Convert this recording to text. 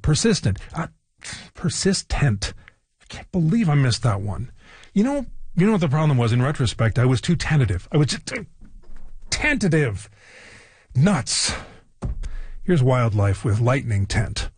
Persistent. Persistent. I can't believe I missed that one. You know what the problem was? In retrospect, I was too tentative. I was just too tentative. Nuts. Here's wildlife with lightning tent.